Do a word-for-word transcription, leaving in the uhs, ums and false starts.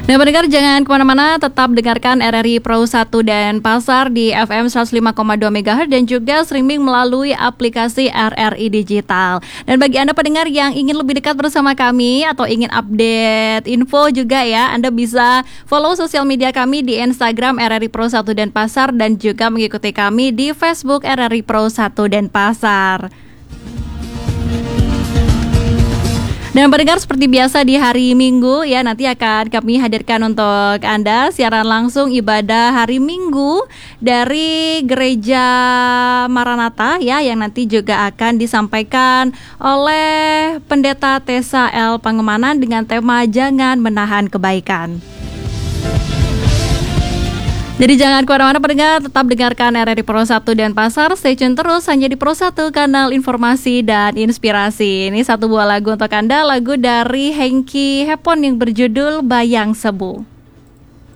Dan pendengar jangan kemana-mana, tetap dengarkan R R I Pro satu dan Pasar di F M seratus lima koma dua MHz dan juga streaming melalui aplikasi R R I Digital. Dan bagi Anda pendengar yang ingin lebih dekat bersama kami atau ingin update info juga ya, Anda bisa follow sosial media kami di Instagram R R I Pro satu dan Pasar dan juga mengikuti kami di Facebook R R I Pro satu dan Pasar. Dan pendengar seperti biasa di hari Minggu ya, nanti akan kami hadirkan untuk Anda siaran langsung ibadah hari Minggu dari Gereja Maranatha ya, yang nanti juga akan disampaikan oleh Pendeta Tessa L. Pangemanan dengan tema Jangan Menahan Kebaikan. Jadi jangan kemana-mana pendengar, tetap dengarkan R R I Pro satu dan Pasar. Stay tune terus hanya di Pro satu, kanal informasi dan inspirasi. Ini satu buah lagu untuk Anda, lagu dari Hengky Hepon yang berjudul Bayang Sebu.